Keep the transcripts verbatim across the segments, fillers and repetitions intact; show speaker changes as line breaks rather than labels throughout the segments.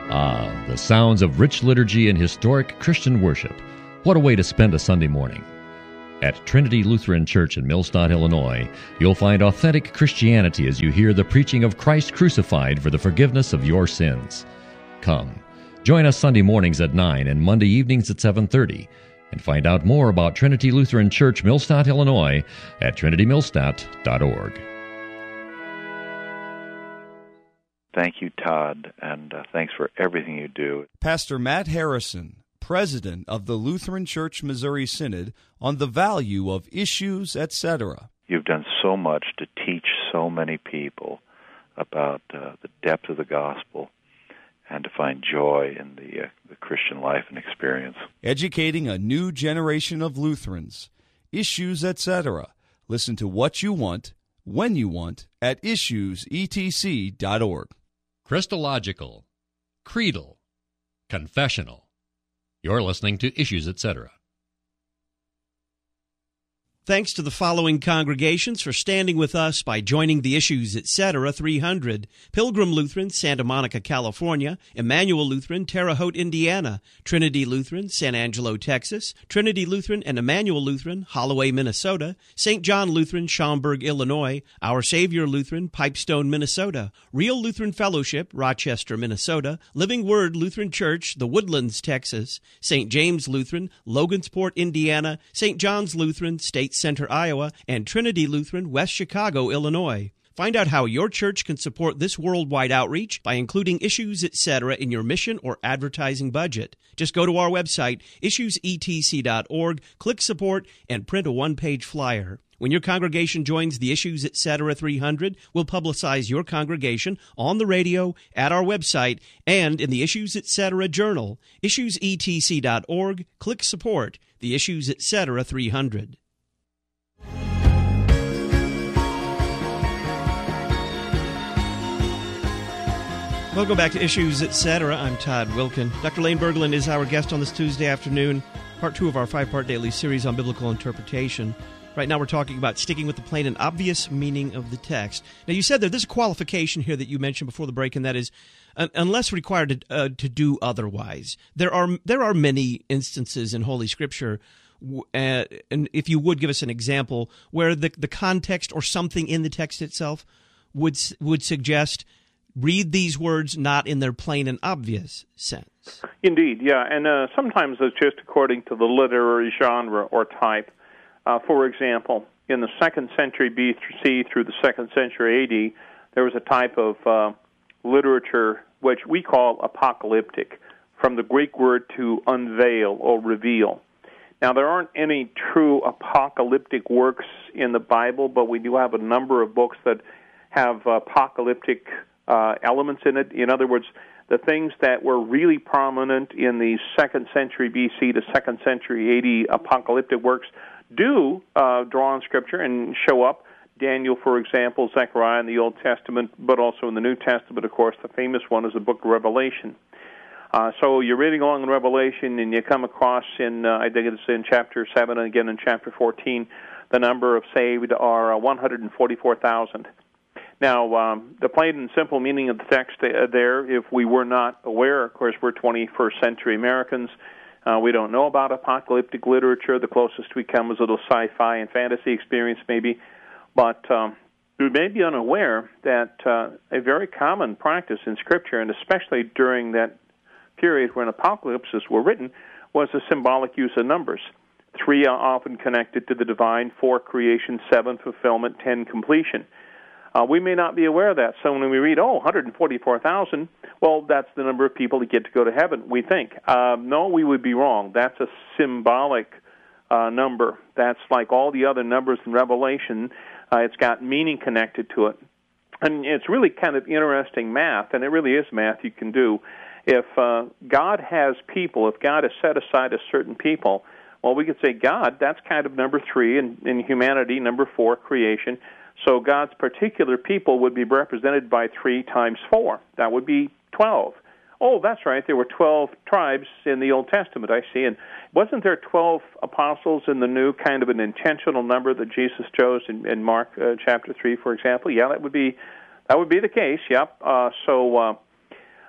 Ah, the sounds of rich liturgy and historic Christian worship. What a way to spend a Sunday morning. At Trinity Lutheran Church in Millstadt, Illinois, you'll find authentic Christianity as you hear the preaching of Christ crucified for the forgiveness of your sins. Come, join us Sunday mornings at nine and Monday evenings at seven thirty, and find out more about Trinity Lutheran Church, Millstadt, Illinois at trinity millstadt dot org.
Thank you, Todd, and uh, thanks for everything you do.
Pastor Matt Harrison, President of the Lutheran Church Missouri Synod, on the value of issues, et cetera.
You've done so much to teach so many people about uh, the depth of the gospel and to find joy in the, uh, the Christian life and experience.
Educating a new generation of Lutherans. Issues, et cetera. Listen to what you want, when you want, at issues e t c dot org.
Christological, creedal, confessional. You're listening to Issues, et cetera.
Thanks to the following congregations for standing with us by joining the Issues, et cetera. three hundred. Pilgrim Lutheran, Santa Monica, California. Emmanuel Lutheran, Terre Haute, Indiana. Trinity Lutheran, San Angelo, Texas. Trinity Lutheran and Emmanuel Lutheran, Holloway, Minnesota. Saint John Lutheran, Schaumburg, Illinois. Our Savior Lutheran, Pipestone, Minnesota. Real Lutheran Fellowship, Rochester, Minnesota. Living Word Lutheran Church, The Woodlands, Texas. Saint James Lutheran, Logansport, Indiana. Saint John's Lutheran, State Center, Iowa, and Trinity Lutheran, West Chicago, Illinois. Find out how your church can support this worldwide outreach by including Issues, et cetera in your mission or advertising budget. Just go to our website, issues e t c dot org, click Support, and print a one-page flyer. When your congregation joins the Issues, et cetera. three hundred, we'll publicize your congregation on the radio, at our website, and in the Issues, et cetera journal. issues e t c dot org, click Support, the Issues, et cetera. three hundred. Welcome back to Issues, et cetera. I'm Todd Wilkin. Doctor Lane Berglund is our guest on this Tuesday afternoon, part two of our five-part daily series on biblical interpretation. Right now we're talking about sticking with the plain and obvious meaning of the text. Now, you said that there's a qualification here that you mentioned before the break, and that is, uh, unless required to, uh, to do otherwise. There are there are many instances in Holy Scripture, uh, and if you would give us an example, where the, the context or something in the text itself would would suggest read these words not in their plain and obvious sense.
Indeed, yeah, and uh, sometimes it's just according to the literary genre or type. Uh, for example, in the second century B C through the second century A D, there was a type of uh, literature which we call apocalyptic, from the Greek word to unveil or reveal. Now, there aren't any true apocalyptic works in the Bible, but we do have a number of books that have apocalyptic Uh, elements in it. In other words, the things that were really prominent in the second century B C to second century A D apocalyptic works do uh, draw on Scripture and show up. Daniel, for example, Zechariah in the Old Testament, but also in the New Testament, of course, the famous one is the book of Revelation. Uh, so you're reading along in Revelation, and you come across in, uh, I think it's in chapter seven and again in chapter fourteen, the number of saved are uh, one hundred forty-four thousand. Now, um, the plain and simple meaning of the text uh, there, if we were not aware, of course, we're twenty-first century Americans. Uh, we don't know about apocalyptic literature. The closest we come is a little sci-fi and fantasy experience, maybe. But um, we may be unaware that uh, a very common practice in Scripture, and especially during that period when apocalypses were written, was the symbolic use of numbers. Three are often connected to the divine, four creation, seven fulfillment, ten completion. Uh, we may not be aware of that. So when we read, oh, one hundred forty-four thousand, well, that's the number of people that get to go to heaven, we think. Uh, no, we would be wrong. That's a symbolic uh, number. That's like all the other numbers in Revelation. Uh, it's got meaning connected to it. And it's really kind of interesting math, and it really is math you can do. If uh, God has people, if God has set aside a certain people, well, we could say God, that's kind of number three, and in humanity, number four, creation. So God's particular people would be represented by three times four. That would be twelve. Oh, that's right. There were twelve tribes in the Old Testament, I see. And wasn't there twelve apostles in the New, kind of an intentional number that Jesus chose in, in Mark uh, chapter three, for example? Yeah, that would be that would be the case, yep. Uh, so uh,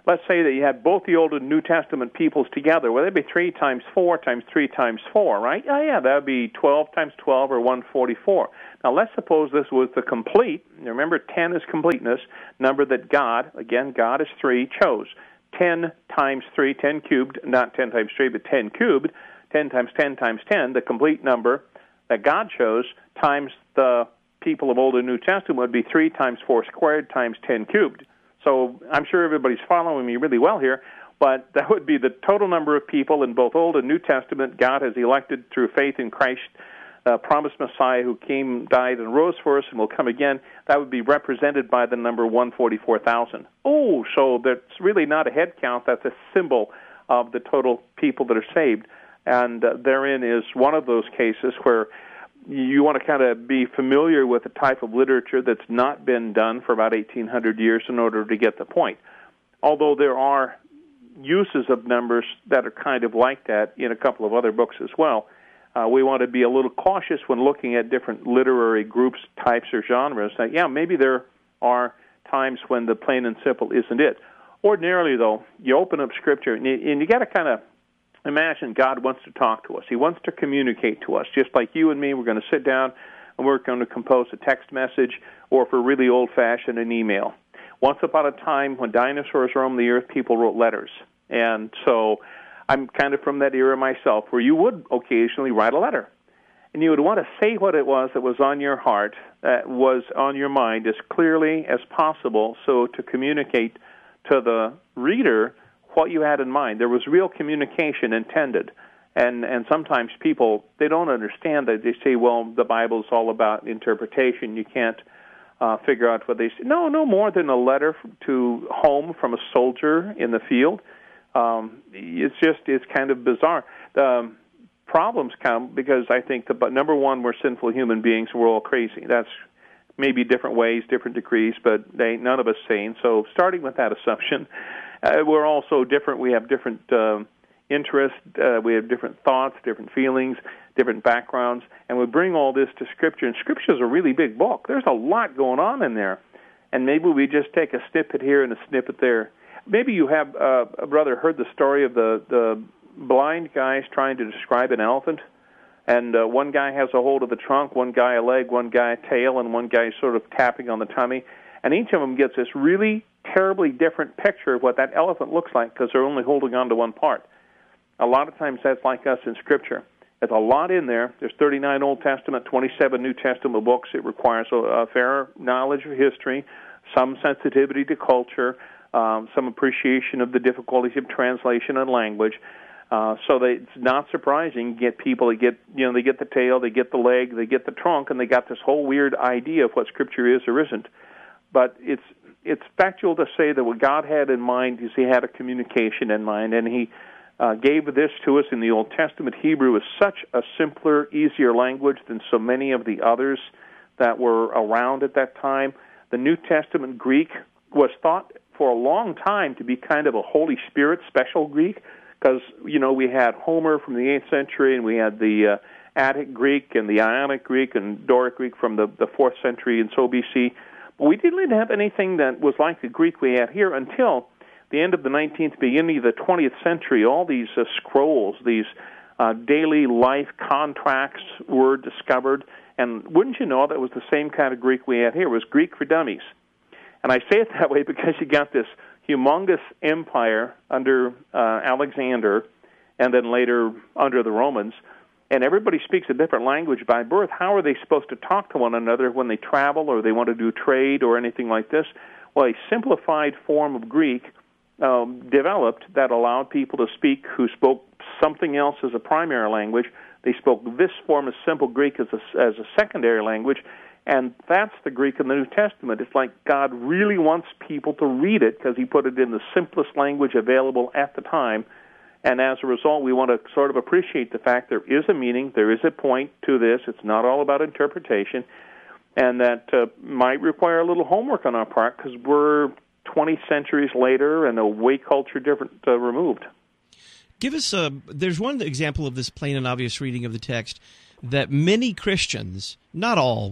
let's say that you had both the Old and New Testament peoples together. Well, that'd be three times four times three times four, right? Oh, yeah, that would be twelve times twelve, or one hundred forty-four. Now, let's suppose this was the complete, remember, ten is completeness, number that God, again, God is three, chose. ten times three, ten cubed, not ten times three, but ten cubed, ten times ten times ten, the complete number that God chose, times the people of Old and New Testament would be three times four squared times ten cubed. So I'm sure everybody's following me really well here, but that would be the total number of people in both Old and New Testament God has elected through faith in Christ, uh, promised Messiah who came, died, and rose for us and will come again. That would be represented by the number one hundred forty-four thousand. Oh, so that's really not a head count. That's a symbol of the total people that are saved. And uh, therein is one of those cases where you want to kind of be familiar with the type of literature that's not been done for about eighteen hundred years in order to get the point. Although there are uses of numbers that are kind of like that in a couple of other books as well, uh, we want to be a little cautious when looking at different literary groups, types, or genres. That, yeah, maybe there are times when the plain and simple isn't it. Ordinarily, though, you open up Scripture, and you, and you got to kind of imagine God wants to talk to us. He wants to communicate to us. Just like you and me, we're going to sit down and we're going to compose a text message, or for really old-fashioned, an email. Once upon a time, when dinosaurs roamed the earth, people wrote letters. And so I'm kind of from that era myself, where you would occasionally write a letter. And you would want to say what it was that was on your heart, that was on your mind, as clearly as possible, so to communicate to the reader what you had in mind. There was real communication intended. And and sometimes people, they don't understand that. They say, well, the Bible's all about interpretation. You can't uh, figure out what they say. No, no more than a letter to home from a soldier in the field. Um, it's just, it's kind of bizarre. The um, problems come because I think, the number one, we're sinful human beings. We're all crazy. That's maybe different ways, different degrees, but they ain't none of us sane. So starting with that assumption, Uh, we're all so different. We have different uh, interests. Uh, we have different thoughts, different feelings, different backgrounds. And we bring all this to Scripture. And Scripture is a really big book. There's a lot going on in there. And maybe we just take a snippet here and a snippet there. Maybe you have, uh, brother, heard the story of the, the blind guys trying to describe an elephant. And uh, one guy has a hold of the trunk, one guy a leg, one guy a tail, and one guy sort of tapping on the tummy. And each of them gets this really terribly different picture of what that elephant looks like because they're only holding on to one part. A lot of times that's like us in Scripture. There's a lot in there. There's thirty-nine Old Testament, twenty-seven New Testament books. It requires a, a fair knowledge of history, some sensitivity to culture, um, some appreciation of the difficulties of translation and language. Uh, so they, it's not surprising you get people that get, you know, they get the tail, they get the leg, they get the trunk, and they got this whole weird idea of what Scripture is or isn't. But it's it's factual to say that what God had in mind is He had a communication in mind, and He uh, gave this to us in the Old Testament. Hebrew is such a simpler, easier language than so many of the others that were around at that time. The New Testament Greek was thought for a long time to be kind of a Holy Spirit special Greek, because, you know, we had Homer from the eighth century, and we had the uh, Attic Greek and the Ionic Greek and Doric Greek from the, the fourth century and so B C. We didn't have anything that was like the Greek we had here until the end of the nineteenth, beginning of the twentieth century. All these uh, scrolls, these uh, daily life contracts were discovered. And wouldn't you know, that was the same kind of Greek we had here. It was Greek for dummies. And I say it that way because you got this humongous empire under uh, Alexander and then later under the Romans. And everybody speaks a different language by birth. How are they supposed to talk to one another when they travel or they want to do trade or anything like this? Well, a simplified form of Greek um, developed that allowed people to speak who spoke something else as a primary language. They spoke this form of simple Greek as a, as a secondary language, and that's the Greek in the New Testament. It's like God really wants people to read it because He put it in the simplest language available at the time. And as a result, we want to sort of appreciate the fact there is a meaning, there is a point to this. It's not all about interpretation, and that uh, might require a little homework on our part because we're twenty centuries later and a way culture different uh, removed.
Give us a, there's one example of this plain and obvious reading of the text that many Christians, not all,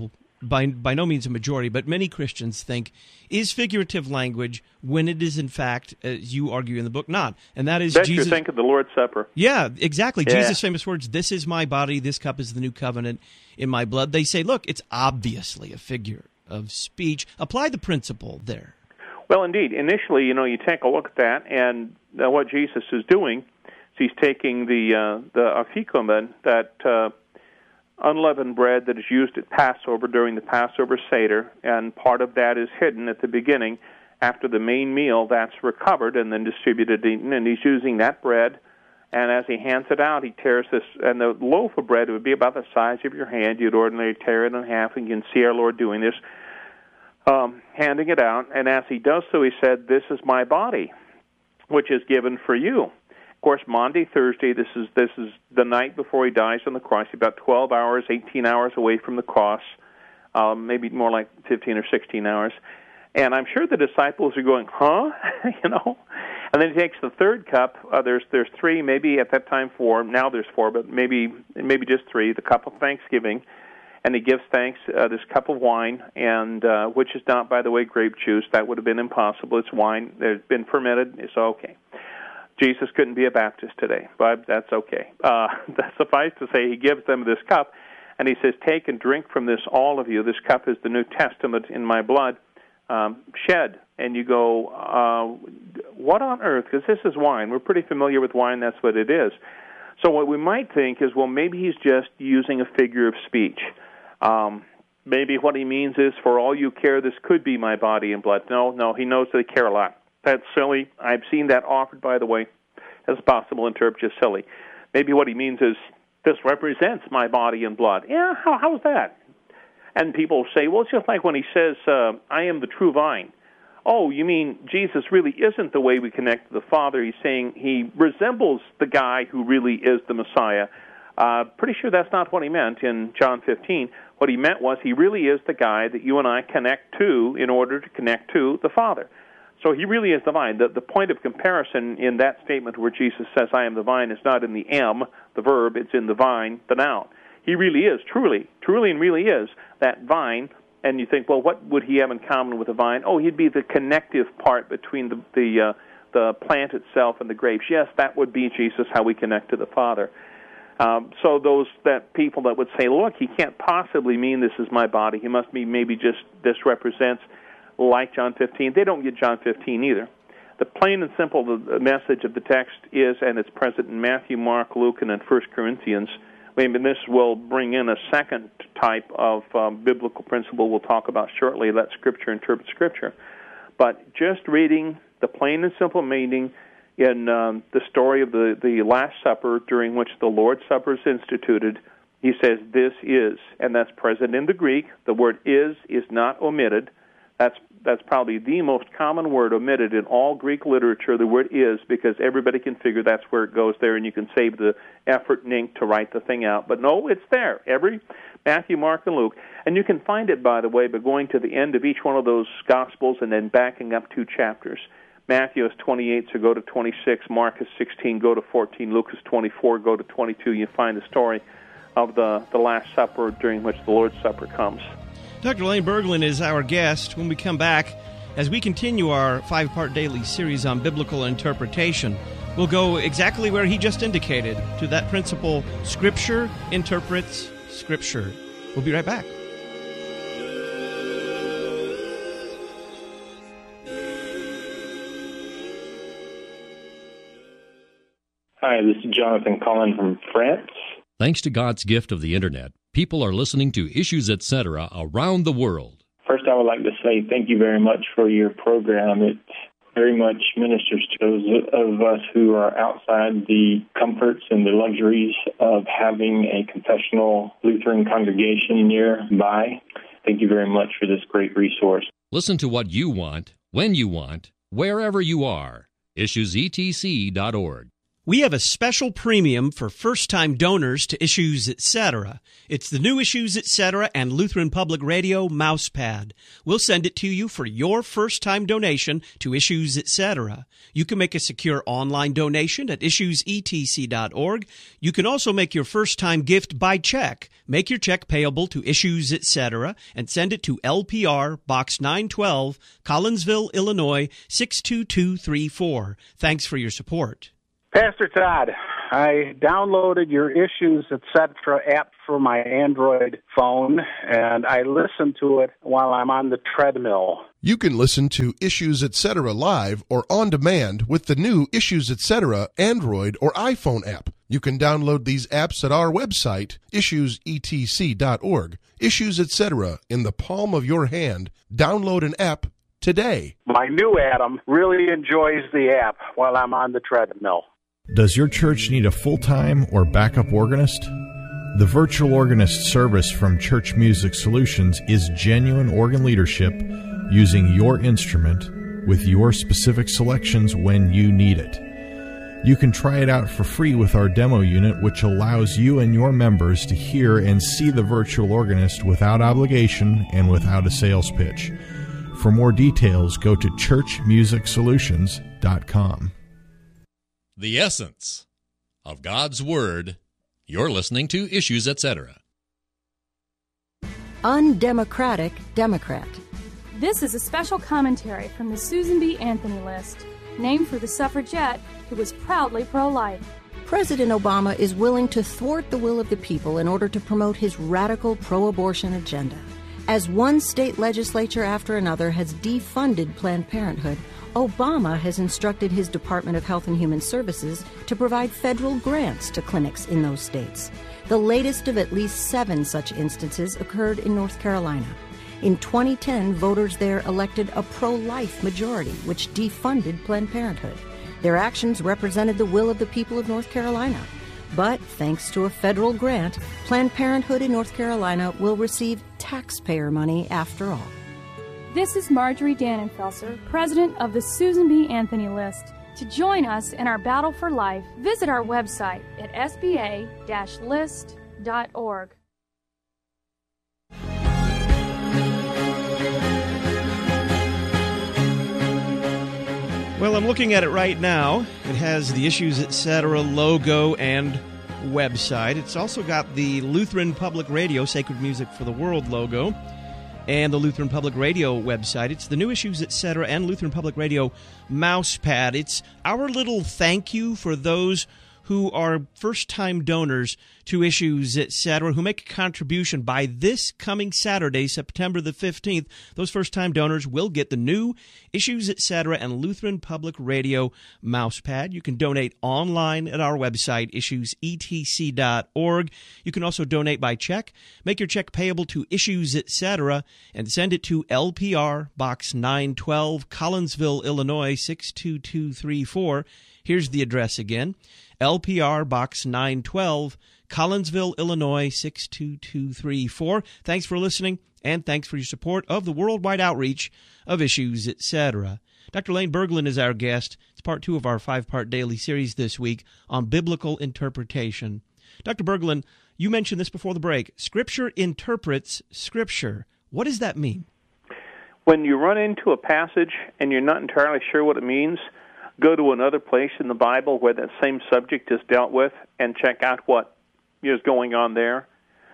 by by no means a majority, but many Christians think is figurative language when it is in fact, as you argue in the book, not. And that is
Bet
Jesus.
you think of the Lord's Supper.
Yeah, exactly.
Yeah.
Jesus' famous words, "This is my body, this cup is the new covenant in my blood." They say, look, it's obviously a figure of speech. Apply the principle there.
Well, indeed. Initially, you know, you take a look at that, and uh, what Jesus is doing is he's taking the uh, the afikomen, that uh, unleavened bread that is used at Passover during the Passover Seder, and part of that is hidden at the beginning. After the main meal, that's recovered and then distributed, and he's using that bread, and as he hands it out, he tears this, and the loaf of bread would be about the size of your hand. You'd ordinarily tear it in half, and you can see our Lord doing this. Um, handing it out, and as he does so, he said, "This is my body, which is given for you." Of course, Maundy Thursday, this is this is the night before he dies on the cross. He's about twelve hours, eighteen hours away from the cross, um, maybe more like fifteen or sixteen hours. And I'm sure the disciples are going, huh? you know? And then he takes the third cup. Uh, there's there's three, maybe at that time four. Now there's four, but maybe maybe just three. The cup of thanksgiving. And he gives thanks, uh, this cup of wine, and uh, which is not, by the way, grape juice. That would have been impossible. It's wine. It's been fermented. It's okay. Jesus couldn't be a Baptist today, but that's okay. Uh, that suffice to say, he gives them this cup, and he says, "Take and drink from this, all of you. This cup is the New Testament in my blood, um, shed." And you go, uh, what on earth? Because this is wine. We're pretty familiar with wine. That's what it is. So what we might think is, well, maybe he's just using a figure of speech. Um, maybe what he means is, for all you care, this could be my body and blood. No, no, he knows they care a lot. That's silly. I've seen that offered, by the way, as a possible interpretation, just silly. Maybe what he means is, this represents my body and blood. Yeah, how how's that? And people say, well, it's just like when he says, uh, I am the true vine. Oh, you mean Jesus really isn't the way we connect to the Father. He's saying he resembles the guy who really is the Messiah. Uh, pretty sure that's not what he meant in John fifteen. What he meant was he really is the guy that you and I connect to in order to connect to the Father. So he really is the vine. The, the point of comparison in that statement where Jesus says, I am the vine, is not in the am, the verb, it's in the vine, the noun. He really is, truly, truly and really is that vine. And you think, well, what would he have in common with the vine? Oh, he'd be the connective part between the the, uh, the plant itself and the grapes. Yes, that would be Jesus, how we connect to the Father. Um, so those that people that would say, look, he can't possibly mean this is my body. He must mean maybe just this represents, like John fifteen. They don't get John fifteen either. The plain and simple the message of the text is, and it's present in Matthew, Mark, Luke, and in First Corinthians. I mean, this will bring in a second type of um, biblical principle we'll talk about shortly, let Scripture interpret Scripture. But just reading the plain and simple meaning in um, the story of the, the Last Supper, during which the Lord's Supper is instituted, he says, this is, and that's present in the Greek. The word is is not omitted. That's that's probably the most common word omitted in all Greek literature, the word is, because everybody can figure that's where it goes there, and you can save the effort and ink to write the thing out. But no, it's there. Every Matthew, Mark, and Luke. And you can find it, by the way, by going to the end of each one of those Gospels and then backing up two chapters. Matthew is twenty-eight, so go to twenty-six. Mark is sixteen, go to fourteen. Luke is twenty-four, go to twenty-two. You find the story of the, the Last Supper, during which the Lord's Supper comes.
Doctor Lane Berglund is our guest. When we come back, as we continue our five-part daily series on biblical interpretation, we'll go exactly where he just indicated, to that principle, Scripture interprets Scripture. We'll be right back.
Hi, this is Jonathan calling from France.
Thanks to God's gift of the Internet, people are listening to Issues Etc. around the world.
First, I would like to say thank you very much for your program. It very much ministers to those of us who are outside the comforts and the luxuries of having a confessional Lutheran congregation nearby. Thank you very much for this great resource.
Listen to what you want, when you want, wherever you are. issues e t c dot org.
We have a special premium for first-time donors to Issues Etc. It's the new Issues Etc. and Lutheran Public Radio mousepad. We'll send it to you for your first-time donation to Issues Etc. You can make a secure online donation at issues e t c dot org. You can also make your first-time gift by check. Make your check payable to Issues Etc. and send it to L P R, Box nine twelve, Collinsville, Illinois, six two two three four. Thanks for your support.
Pastor Todd, I downloaded your Issues Etc. app for my Android phone, and I listen to it while I'm on the treadmill.
You can listen to Issues Etc. live or on demand with the new Issues Etc. Android or iPhone app. You can download these apps at our website, issues e t c dot org. Issues Etc. in the palm of your hand. Download an app today.
My new Adam really enjoys the app while I'm on the treadmill.
Does your church need a full-time or backup organist? The virtual organist service from Church Music Solutions is genuine organ leadership using your instrument with your specific selections when you need it. You can try it out for free with our demo unit, which allows you and your members to hear and see the virtual organist without obligation and without a sales pitch. For more details, go to church music solutions dot com.
The essence of God's Word. You're listening to Issues Etc.
Undemocratic Democrat.
This is a special commentary from the Susan B. Anthony list, named for the suffragette who was proudly pro-life.
President Obama is willing to thwart the will of the people in order to promote his radical pro-abortion agenda. As one state legislature after another has defunded Planned Parenthood, Obama has instructed his Department of Health and Human Services to provide federal grants to clinics in those states. The latest of at least seven such instances occurred in North Carolina. In twenty ten, voters there elected a pro-life majority, which defunded Planned Parenthood. Their actions represented the will of the people of North Carolina. But thanks to a federal grant, Planned Parenthood in North Carolina will receive taxpayer money after all.
This is Marjorie Dannenfelser, president of the Susan B. Anthony list. To join us in our battle for life, visit our website at s b a dash list dot org.
Well, I'm looking at it right now. It has the Issues Etc. logo and website. It's also got the Lutheran Public Radio Sacred Music for the World logo and the Lutheran Public Radio website. It's the new Issues Etc. and Lutheran Public Radio mousepad. It's our little thank you for those who are first-time donors to Issues Etc., who make a contribution by this coming Saturday, September the fifteenth. Those first-time donors will get the new Issues Etc. and Lutheran Public Radio mousepad. You can donate online at our website, issues e t c dot org. You can also donate by check. Make your check payable to Issues Etc. and send it to L P R, Box nine twelve, Collinsville, Illinois, six two two three four. Here's the address again. L P R Box nine twelve, Collinsville, Illinois, six two two three four. Thanks for listening, and thanks for your support of the worldwide outreach of Issues Etc. Doctor Lane Berglund is our guest. It's part two of our five-part daily series this week on biblical interpretation. Doctor Berglund, you mentioned this before the break. Scripture interprets Scripture. What does that mean?
When you run into a passage and you're not entirely sure what it means, go to another place in the Bible where that same subject is dealt with and check out what is going on there.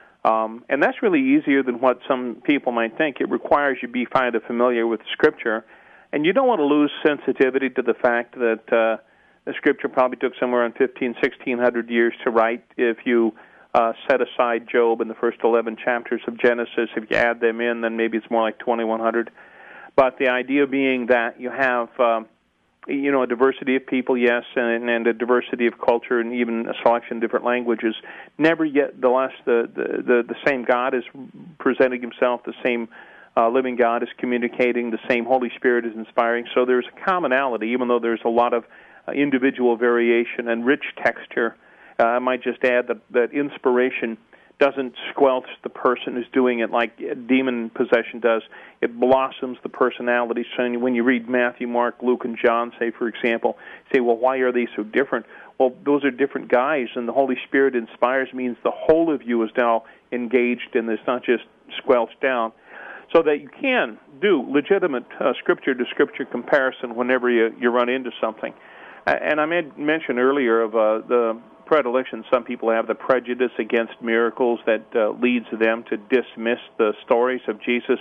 Um, and that's really easier than what some people might think. It requires you be kind of familiar with Scripture. And you don't want to lose sensitivity to the fact that uh, the Scripture probably took somewhere around fifteen, sixteen hundred years to write. If you uh, set aside Job and the first eleven chapters of Genesis, if you add them in, then maybe it's more like twenty-one hundred. But the idea being that you have... Uh, you know, a diversity of people, yes, and, and a diversity of culture and even a selection of different languages. Never yet the less the, the, the, the same God is presenting himself, the same uh, living God is communicating, the same Holy Spirit is inspiring. So there's a commonality, even though there's a lot of uh, individual variation and rich texture. Uh, I might just add that, that inspiration doesn't squelch the person who's doing it like demon possession does. It blossoms the personality. So when you read Matthew, Mark, Luke, and John, say, for example, say, well, why are they so different? Well, those are different guys, and the Holy Spirit inspires means the whole of you is now engaged in this, not just squelched down, so that you can do legitimate uh, scripture-to-scripture comparison whenever you, you run into something. Uh, and I made mention earlier of uh, the predilection some people have, the prejudice against miracles that uh, leads them to dismiss the stories of Jesus,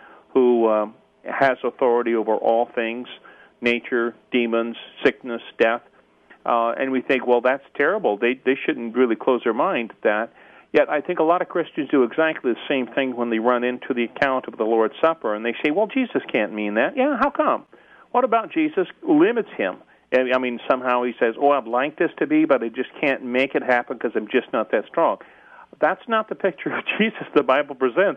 who uh, has authority over all things, nature, demons, sickness, death. Uh, and we think, well, that's terrible. They they shouldn't really close their mind to that. Yet I think a lot of Christians do exactly the same thing when they run into the account of the Lord's Supper, and they say, well, Jesus can't mean that. Yeah, how come? What about Jesus limits him? I mean, somehow he says, oh, I'd like this to be, but I just can't make it happen because I'm just not that strong. That's not the picture of Jesus the Bible presents.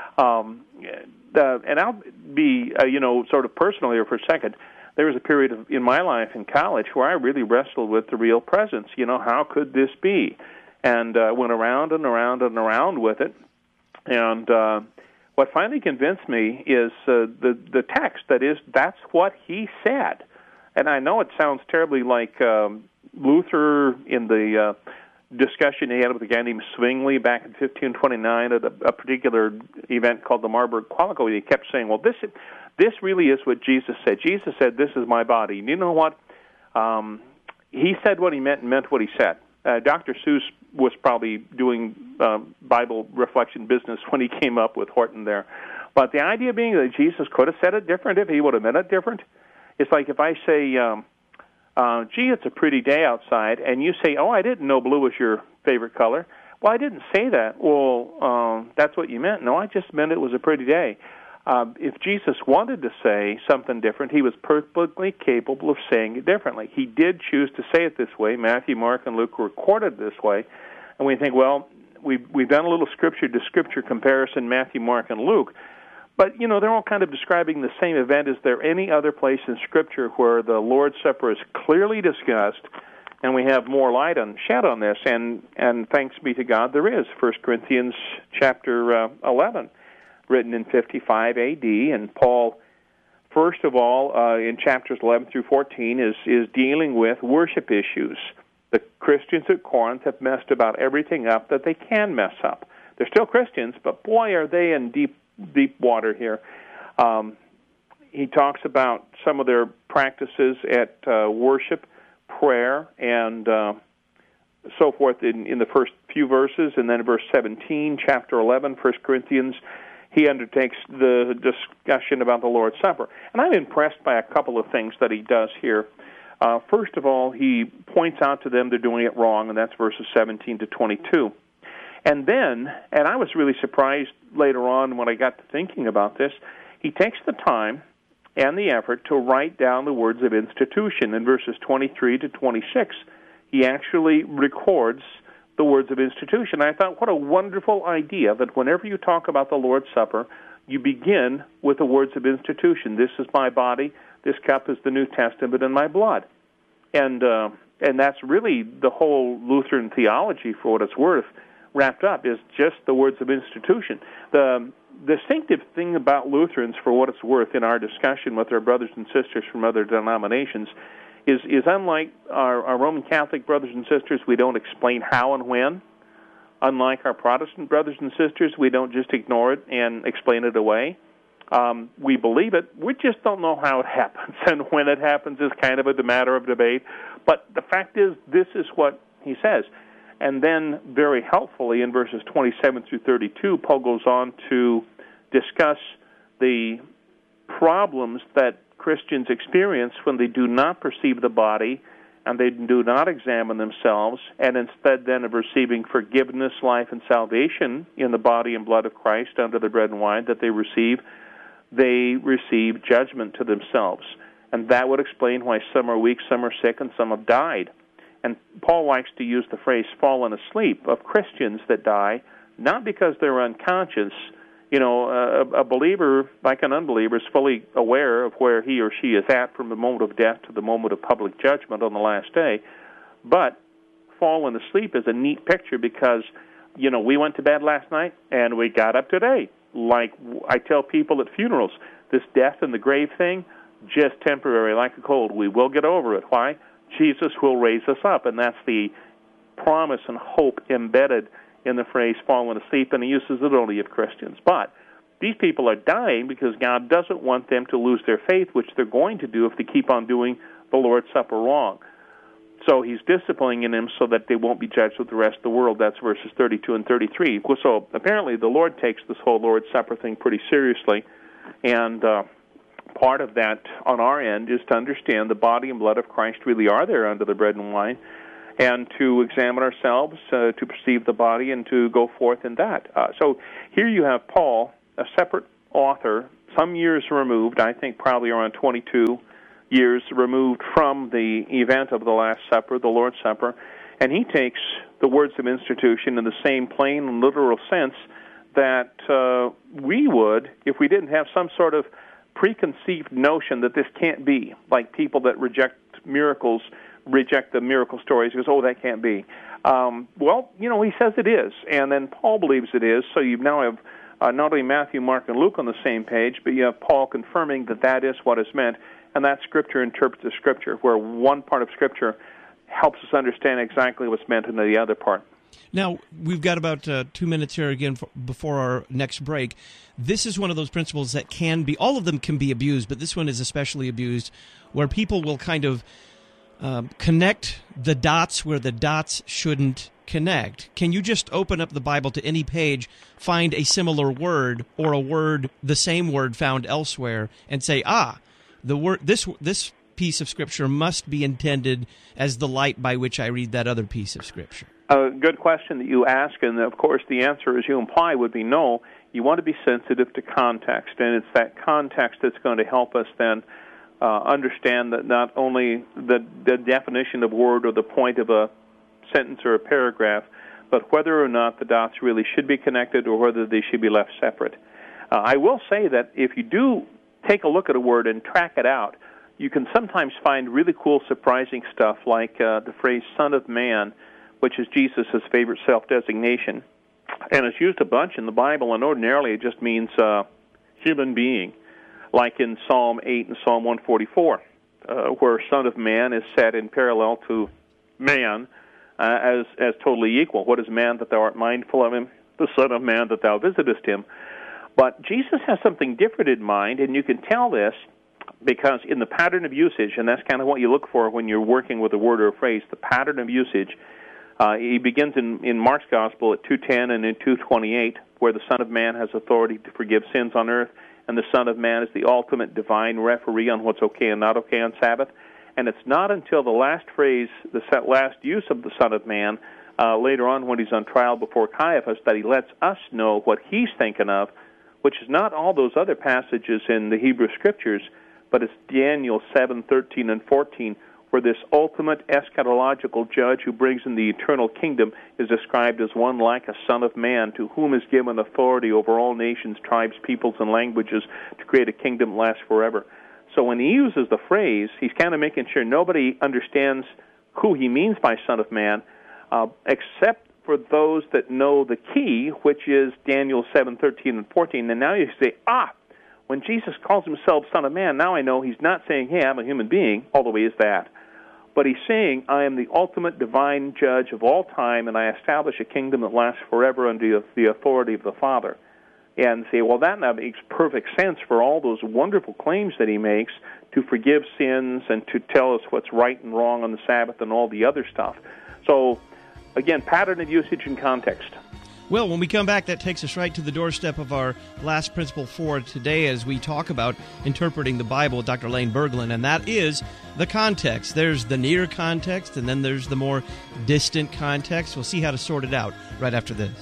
Um, uh, and I'll be, uh, you know, sort of personal here for a second. There was a period of, in my life in college where I really wrestled with the real presence. You know, how could this be? And uh, went around and around and around with it. And uh, what finally convinced me is uh, the, the text, that is, that's what he said. And I know it sounds terribly like um, Luther in the uh, discussion he had with a guy named Zwingli back in fifteen twenty-nine at a, a particular event called the Marburg Colloquy. He kept saying, well, this this really is what Jesus said. Jesus said, this is my body. And you know what? Um, he said what he meant and meant what he said. Uh, Doctor Seuss was probably doing uh, Bible reflection business when he came up with Horton there. But the idea being that Jesus could have said it different if he would have meant it different. It's like if I say, um, uh, gee, it's a pretty day outside, and you say, oh, I didn't know blue was your favorite color. Well, I didn't say that. Well, um, that's what you meant. No, I just meant it was a pretty day. Um, if Jesus wanted to say something different, he was perfectly capable of saying it differently. He did choose to say it this way. Matthew, Mark, and Luke recorded this way. And we think, well, we've, we've done a little scripture-to-scripture comparison, Matthew, Mark, and Luke. But, you know, they're all kind of describing the same event. Is there any other place in Scripture where the Lord's Supper is clearly discussed and we have more light on, shed on this? And, and thanks be to God, there is. First Corinthians chapter uh, eleven, written in fifty-five A D, and Paul, first of all, uh, in chapters eleven through fourteen, is, is dealing with worship issues. The Christians at Corinth have messed about everything up that they can mess up. They're still Christians, but boy, are they in deep deep water here. Um, he talks about some of their practices at uh, worship, prayer, and uh, so forth in, in the first few verses. And then in verse seventeen, chapter eleven, First Corinthians, he undertakes the discussion about the Lord's Supper. And I'm impressed by a couple of things that he does here. Uh, first of all, he points out to them they're doing it wrong, and that's verses seventeen to twenty-two. And then, and I was really surprised later on when I got to thinking about this, he takes the time and the effort to write down the words of institution. In verses twenty-three to twenty-six, he actually records the words of institution. I thought, what a wonderful idea that whenever you talk about the Lord's Supper, you begin with the words of institution. This is my body, this cup is the New Testament in my blood. And, uh, and that's really the whole Lutheran theology, for what it's worth, wrapped up, is just the words of institution. The distinctive thing about Lutherans, for what it's worth, in our discussion with our brothers and sisters from other denominations, is, is unlike our, our Roman Catholic brothers and sisters, we don't explain how and when. Unlike our Protestant brothers and sisters, we don't just ignore it and explain it away. Um, we believe it, we just don't know how it happens, and when it happens is kind of a matter of debate. But the fact is, this is what he says. And then, very helpfully, in verses twenty-seven through thirty-two, Paul goes on to discuss the problems that Christians experience when they do not perceive the body and they do not examine themselves, and instead then of receiving forgiveness, life, and salvation in the body and blood of Christ under the bread and wine that they receive, they receive judgment to themselves. And that would explain why some are weak, some are sick, and some have died. And Paul likes to use the phrase fallen asleep of Christians that die, not because they're unconscious. You know, a, a believer, like an unbeliever, is fully aware of where he or she is at from the moment of death to the moment of public judgment on the last day. But fallen asleep is a neat picture because you know, we went to bed last night and we got up today. Like I tell people at funerals, this death in the grave thing, just temporary, like a cold. We will get over it. Why? Jesus will raise us up, and that's the promise and hope embedded in the phrase fallen asleep, and he uses it only of Christians. But these people are dying because God doesn't want them to lose their faith, which they're going to do if they keep on doing the Lord's Supper wrong. So he's disciplining them so that they won't be judged with the rest of the world. That's verses thirty-two and thirty-three. So apparently the Lord takes this whole Lord's Supper thing pretty seriously, and uh, part of that on our end is to understand the body and blood of Christ really are there under the bread and wine, and to examine ourselves, uh, to perceive the body, and to go forth in that. Uh, so here you have Paul, a separate author, some years removed, I think probably around twenty-two years removed from the event of the Last Supper, the Lord's Supper, and he takes the words of institution in the same plain and literal sense that uh, we would if we didn't have some sort of preconceived notion that this can't be, like people that reject miracles, reject the miracle stories, because, oh, that can't be. Um, well, you know, he says it is, and then Paul believes it is, so you now have uh, not only Matthew, Mark, and Luke on the same page, but you have Paul confirming that that is what is meant, and that Scripture interprets the Scripture, where one part of Scripture helps us understand exactly what's meant in the other part.
Now, we've got about uh, two minutes here again for, before our next break. This is one of those principles that can be, all of them can be abused, but this one is especially abused, where people will kind of um, connect the dots where the dots shouldn't connect. Can you just open up the Bible to any page, find a similar word or a word, the same word found elsewhere, and say, ah, the word this this piece of Scripture must be intended as the light by which I read that other piece of Scripture?
A good question that you ask, and of course the answer, as you imply, would be no. You want to be sensitive to context, and it's that context that's going to help us then uh, understand that not only the, the definition of word or the point of a sentence or a paragraph, but whether or not the dots really should be connected or whether they should be left separate. Uh, I will say that if you do take a look at a word and track it out, you can sometimes find really cool, surprising stuff like uh, the phrase Son of Man, which is Jesus' favorite self-designation. And it's used a bunch in the Bible, and ordinarily it just means uh, human being, like in Psalm eight and Psalm one forty-four, uh, where Son of Man is set in parallel to man uh, as, as totally equal. What is man that thou art mindful of him? The Son of Man that thou visitest him. But Jesus has something different in mind, and you can tell this because in the pattern of usage, and that's kind of what you look for when you're working with a word or a phrase, the pattern of usage. Uh, he begins in, in Mark's Gospel at two ten and in two twenty-eight, where the Son of Man has authority to forgive sins on earth, and the Son of Man is the ultimate divine referee on what's okay and not okay on Sabbath. And it's not until the last phrase, the last use of the Son of Man, uh, later on when he's on trial before Caiaphas, that he lets us know what he's thinking of, which is not all those other passages in the Hebrew Scriptures, but it's Daniel seven, thirteen, and fourteen, where this ultimate eschatological judge who brings in the eternal kingdom is described as one like a son of man, to whom is given authority over all nations, tribes, peoples, and languages to create a kingdom that lasts forever. So when he uses the phrase, he's kind of making sure nobody understands who he means by Son of Man, uh, except for those that know the key, which is Daniel seven, thirteen, and fourteen. And now you say, ah, when Jesus calls himself Son of Man, now I know he's not saying, hey, I'm a human being, although he is that. But he's saying, I am the ultimate divine judge of all time, and I establish a kingdom that lasts forever under the authority of the Father. And say, well, that now makes perfect sense for all those wonderful claims that he makes to forgive sins and to tell us what's right and wrong on the Sabbath and all the other stuff. So, again, pattern of usage and context.
Well, when we come back, that takes us right to the doorstep of our last principle for today as we talk about interpreting the Bible with Doctor Lane Berglund, and that is the context. There's the near context, and then there's the more distant context. We'll see how to sort it out right after this.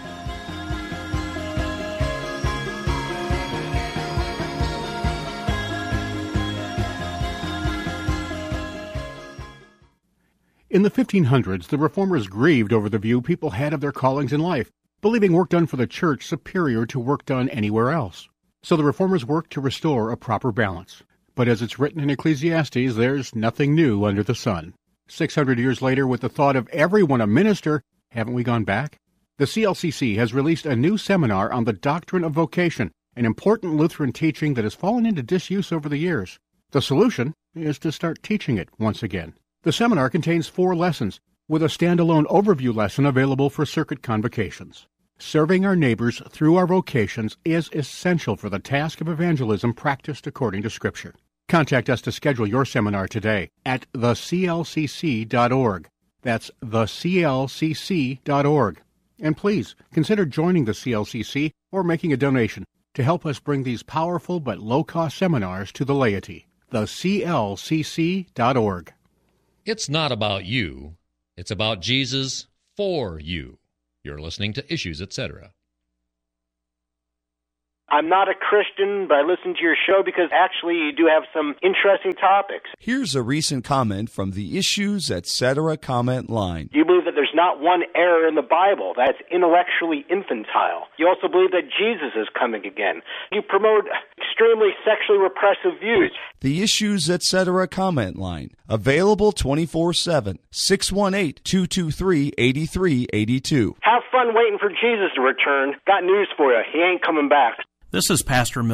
In the fifteen hundreds, the Reformers grieved over the view people had of their callings in life, believing work done for the church superior to work done anywhere else. So the Reformers worked to restore a proper balance. But as it's written in Ecclesiastes, there's nothing new under the sun. Six hundred years later, with the thought of everyone a minister, haven't we gone back? The C L C C has released a new seminar on the doctrine of vocation, an important Lutheran teaching that has fallen into disuse over the years. The solution is to start teaching it once again. The seminar contains four lessons, with a standalone overview lesson available for circuit convocations. Serving our neighbors through our vocations is essential for the task of evangelism practiced according to Scripture. Contact us to schedule your seminar today at the c l c c dot org. That's the c l c c dot org. And please consider joining the C L C C or making a donation to help us bring these powerful but low-cost seminars to the laity. the c l c c dot org.
It's not about you. It's about Jesus for you. You're listening to Issues, et cetera.
I'm not a Christian, but I listen to your show because actually you do have some interesting topics.
Here's a recent comment from the Issues, et cetera comment line.
You believe that there's not one error in the Bible that's intellectually infantile. You also believe that Jesus is coming again. You promote extremely sexually repressive views.
The Issues, et cetera comment line. Available twenty-four seven. six one eight, two two three, eight three eight two.
Have fun waiting for Jesus to return. Got news for you. He ain't coming back.
This is Pastor Mil-